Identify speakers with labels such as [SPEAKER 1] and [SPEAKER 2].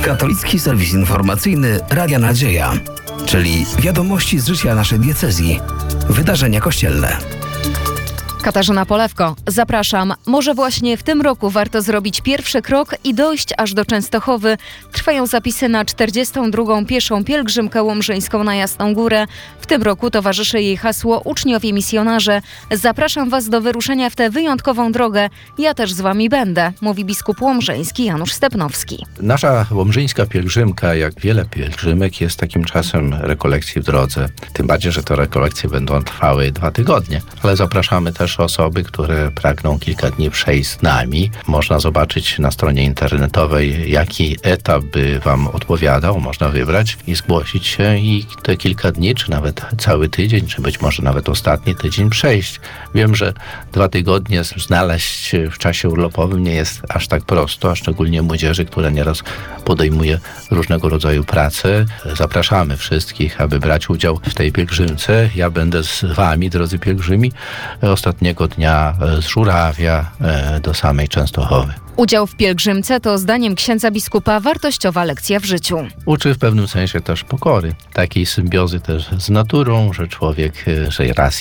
[SPEAKER 1] Katolicki serwis informacyjny Radia Nadzieja, czyli wiadomości z życia naszej diecezji, wydarzenia kościelne.
[SPEAKER 2] Katarzyna Polewko, zapraszam. Może właśnie w tym roku warto zrobić pierwszy krok i dojść aż do Częstochowy. Trwają zapisy na 42. pieszą pielgrzymkę łomżyńską na Jasną Górę. W tym roku towarzyszy jej hasło Uczniowie Misjonarze. Zapraszam Was do wyruszenia w tę wyjątkową drogę. Ja też z Wami będę, mówi biskup łomżyński Janusz Stepnowski.
[SPEAKER 3] Nasza łomżyńska pielgrzymka, jak wiele pielgrzymek, jest takim czasem rekolekcji w drodze. Tym bardziej, że te rekolekcje będą trwały 2 tygodnie. Ale zapraszamy też osoby, które pragną kilka dni przejść z nami. Można zobaczyć na stronie internetowej, jaki etap by Wam odpowiadał. Można wybrać i zgłosić się i te kilka dni, czy nawet cały tydzień, czy być może nawet ostatni tydzień przejść. Wiem, że 2 tygodnie znaleźć w czasie urlopowym nie jest aż tak prosto, a szczególnie młodzieży, która nieraz podejmuje różnego rodzaju pracę. Zapraszamy wszystkich, aby brać udział w tej pielgrzymce. Ja będę z Wami, drodzy pielgrzymi, ostatniego dnia z Żurawia do samej Częstochowy.
[SPEAKER 2] Udział w pielgrzymce to zdaniem księdza biskupa wartościowa lekcja w życiu.
[SPEAKER 3] Uczy w pewnym sensie też pokory, takiej symbiozy też z naturą, że człowiek, że raz